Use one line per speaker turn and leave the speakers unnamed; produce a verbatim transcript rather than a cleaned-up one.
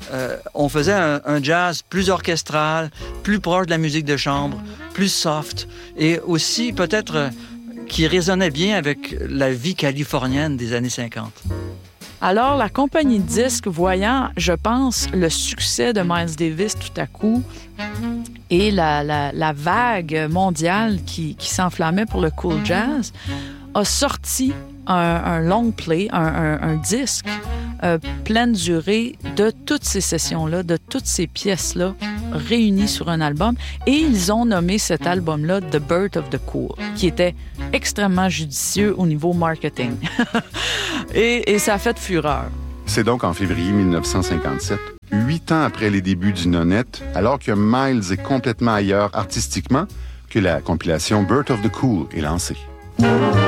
euh, on faisait un, un jazz plus orchestral, plus proche de la musique de chambre, plus soft, et aussi peut-être euh, qui résonnait bien avec la vie californienne des années cinquante.
Alors, la compagnie de disques, voyant, je pense, le succès de Miles Davis tout à coup et la, la, la vague mondiale qui, qui s'enflammait pour le cool jazz, a sorti un, un long play, un, un, un disque euh, pleine durée de toutes ces sessions-là, de toutes ces pièces-là réunies sur un album. Et ils ont nommé cet album-là The Birth of the Cool, qui était extrêmement judicieux au niveau marketing. et, et ça a fait fureur.
C'est donc en février dix-neuf cent cinquante-sept, huit ans après les débuts du Nonette, alors que Miles est complètement ailleurs artistiquement, que la compilation Birth of the Cool est lancée.